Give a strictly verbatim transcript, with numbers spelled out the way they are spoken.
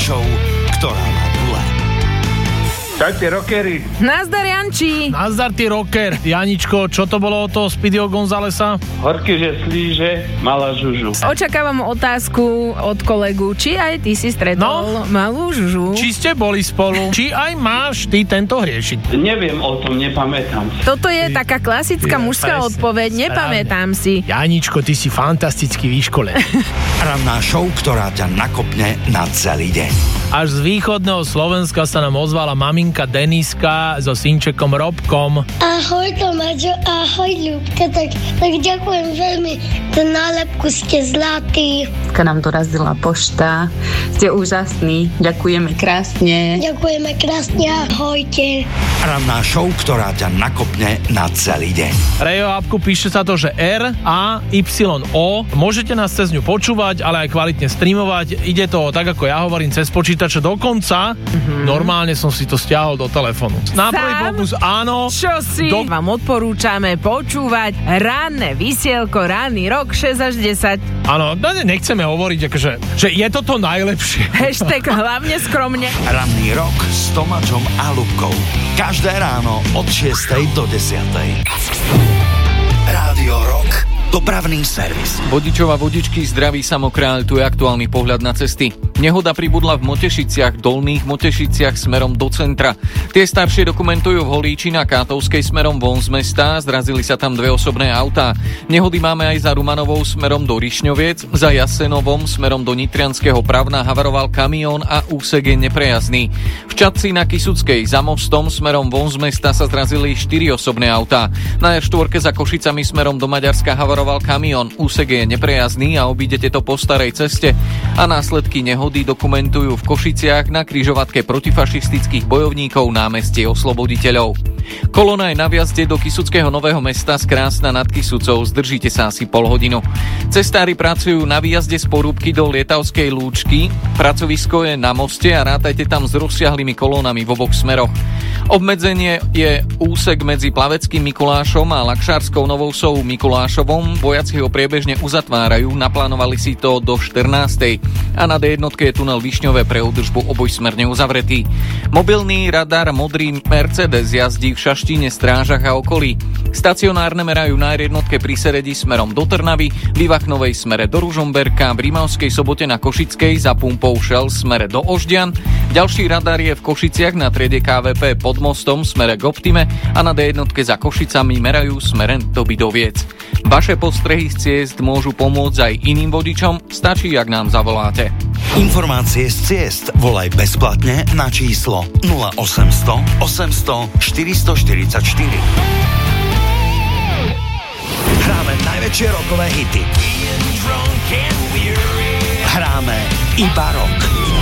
show, ktorá má gule. Čaute, rockery. Nazdar, Janči. Nazdar, ty rocker. Janičko, čo to bolo o toho Speedyho Gonzalesa? Horky, že slíže, malá žužu. Očakávam otázku od kolegu, či aj ty si stretol no? malú žužu. Či ste boli spolu? Či aj máš ty tento hriešiť? Neviem o tom, nepamätám si. Toto je taká klasická Je, mužská presne, odpoveď, nepamätám si. Janičko, ty si fantasticky vyškolený. Ranná show, ktorá ťa nakopne na celý deň. Až z východného Slovenska sa nám ozvala maminka Deniska so synčekom Robkom. Ahoj Tomáčo, ahoj Ľubka, tak, tak ďakujem veľmi, za nálepku ste zlatý. Dneska nám dorazila pošta, ste úžasní, ďakujeme krásne. Ďakujeme krásne, ahojte. Ranná show, ktorá ťa nakopne na celý deň. Rejo apku píše sa to, že R A Y O. Môžete nás cez ňu počúvať, ale aj kvalitne streamovať. Ide to tak, ako ja hovorím, cez počítače dokonca. Mm-hmm. Normálne som si to stiahol do telefónu. Na prvý pokus áno. Čo si? Do... Vám odporúčame počúvať ranné vysielko, ranný rok šesť až desať. Áno, nechceme hovoriť, akože, že je to to najlepšie. Hashtag hlavne skromne. Ranný rok s Tomáčom a Ľubkou. Každé ráno od šiestej do desiatej. Rádio Rock. Dopravný servis. Vodičova vodičky, zdravý Samokráľ, tu je aktuálny pohľad na cesty. Nehoda pribudla v Motešiciach, Dolných Motešiciach smerom do centra. Tie staršie dokumentujú v Holíči na Kátovskej smerom von z mesta, zrazili sa tam dve osobné autá. Nehody máme aj za Rumanovou smerom do Rišňoviec, za Jasenovom smerom do Nitrianskeho Pravna havaroval kamión a úsek je neprejazdný. V Čadci na Kysuckej za mostom smerom von z mesta sa zrazili štyri osobné autá. Na er štyri za Košicami smerom do Maďarska havaroval kamión, úsek je neprejazdný a obídete to po starej ceste a následky nehody dokumentujú v Košiciach na križovatke protifašistických bojovníkov námestie Osloboditeľov. Kolona je na vjazde do Kysuckého Nového Mesta z Krásna nad Kysucou, zdržíte sa asi pol hodinu. Cestári pracujú na výjazde z Porúbky do Lietavskej Lúčky, pracovisko je na moste a rátajte tam s rozsiahlými kolónami v oboch smeroch. Obmedzenie je úsek medzi Plaveckým Mikulášom a Lakšárskou Novou Mikulášovom, vojaci ho priebežne uzatvárajú, naplánovali si to do štrnástej a na dé jednotke je tunel Višňové pre údržbu obojsmerne uzavretý. Mobilný radar modrý Mercedes jazdí v Šaštíne, Strážach a okolí. Stacionárne merajú na er jednotke pri Seredi smerom do Trnavy, v Ivachnovej smere do Ružomberka, v Rimavskej Sobote na Košickej za pumpou Shell smere do Ožďan. Ďalší radar je v Košiciach na triede ká vé pé pod mostom smere k Optime a na dé jednotke za Košicami merajú smere do Bidoviec. Vaše postrehy z ciest môžu pomôcť aj iným vodičom, stačí, ak nám zavoláte. Informácie z ciest volaj bezplatne na číslo nula osemsto osemsto štyristo štyridsaťštyri. Hráme najväčšie rockové hity. Hráme iba rock.